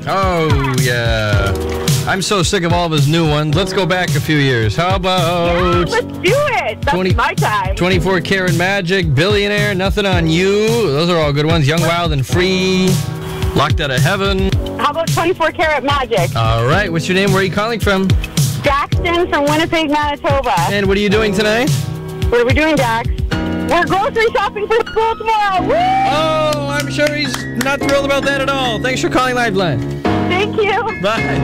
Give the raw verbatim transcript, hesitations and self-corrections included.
Oh, yeah. I'm so sick of all of his new ones. Let's go back a few years. How about... Yeah, let's do it. That's twenty my time. twenty-four Karat Magic, Billionaire, Nothing on You. Those are all good ones. Young, Wild, and Free. Locked Out of Heaven. How about twenty-four Karat Magic? All right. What's your name? Where are you calling from? Jackson from Winnipeg, Manitoba. And what are you doing tonight? What are we doing, Dax? We're grocery shopping for school tomorrow. Woo! Oh, I'm sure he's not thrilled about that at all. Thanks for calling Lifeline. Thank you. Bye.